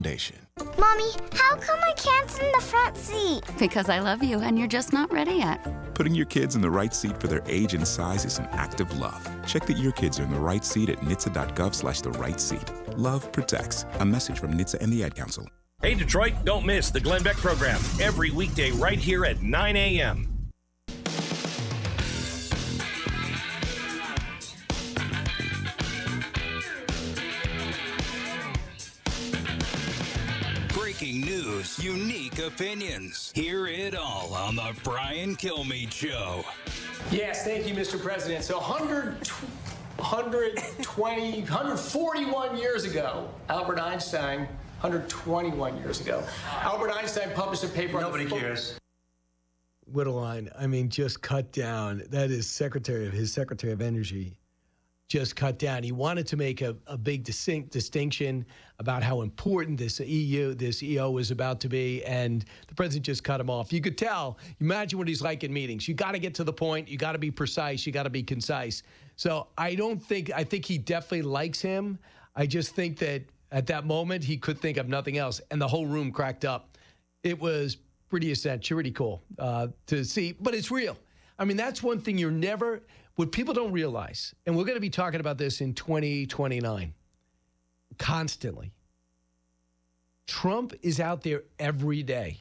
Foundation. Mommy, how come I can't sit in the front seat? Because I love you and you're just not ready yet. Putting your kids in the right seat for their age and size is an act of love. Check that your kids are in the right seat at nhtsa.gov/the right seat. Love protects. A message from NHTSA and the Ad Council. Hey, Detroit, don't miss the Glenn Beck program every weekday right here at 9 a.m. Breaking news, unique opinions. Hear it all on the Brian Kilmeade Show. Yes, thank you, Mr. President. So 141 years ago, Albert Einstein, 121 years ago, Albert Einstein published a paper on Nobody cares. Whittleline, I mean, just cut down. That is Secretary of Energy, just cut down. He wanted to make a big distinction about how important this EO was about to be, and the president just cut him off. You could tell. Imagine what he's like in meetings. You got to get to the point. You got to be precise. You got to be concise. So I think he definitely likes him. I just think that at that moment he could think of nothing else, and the whole room cracked up. It was pretty cool to see, but it's real. I mean, that's one thing what people don't realize, and we're going to be talking about this in 2029 constantly. Trump is out there every day.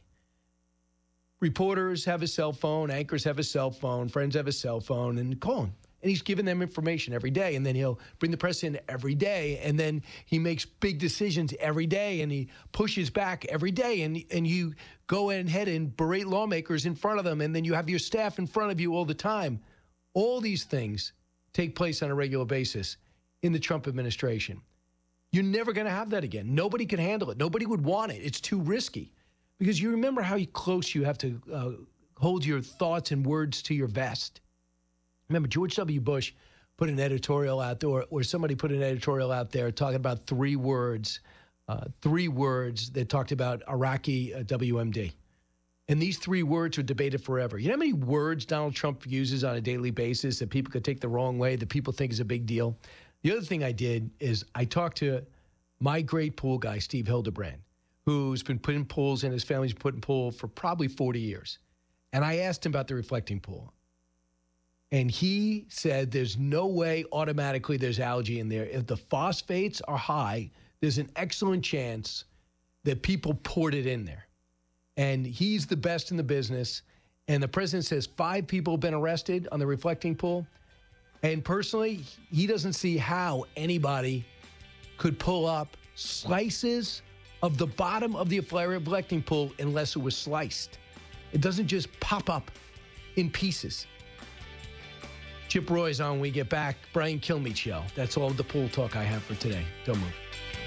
Reporters have a cell phone, anchors have a cell phone, friends have a cell phone, and call him. And he's giving them information every day, and then he'll bring the press in every day, and then he makes big decisions every day, and he pushes back every day, and you go ahead and berate lawmakers in front of them, and then you have your staff in front of you all the time. All these things take place on a regular basis in the Trump administration. You're never going to have that again. Nobody can handle it. Nobody would want it. It's too risky. Because you remember how close you have to hold your thoughts and words to your vest. Remember, George W. Bush put an editorial out there, or somebody put an editorial out there talking about three words that talked about Iraqi WMD. And these three words were debated forever. You know how many words Donald Trump uses on a daily basis that people could take the wrong way, that people think is a big deal? The other thing I did is I talked to my great pool guy, Steve Hildebrand, who's been putting pools, and his family's put in pool for probably 40 years. And I asked him about the reflecting pool. And he said there's no way automatically there's algae in there. If the phosphates are high, there's an excellent chance that people poured it in there. And he's the best in the business. And the president says 5 people have been arrested on the reflecting pool. And personally, he doesn't see how anybody could pull up slices of the bottom of the reflecting pool unless it was sliced. It doesn't just pop up in pieces. Chip Roy's on when we get back. Brian Kilmeade Show. That's all the pool talk I have for today. Don't move.